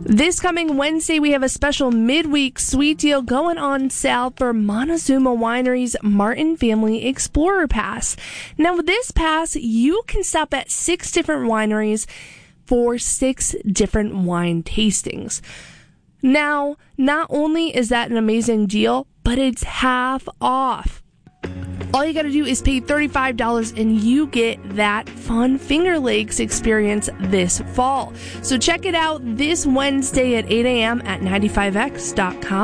This coming Wednesday, we have a special midweek sweet deal going on sale for Montezuma Winery's Martin Family Explorer Pass. Now, with this pass, you can stop at 6 different wineries for 6 different wine tastings. Now, not only is that an amazing deal, but it's half off. All you got to do is pay $35 and you get that fun Finger Lakes experience this fall. So check it out this Wednesday at 8 a.m. at 95x.com.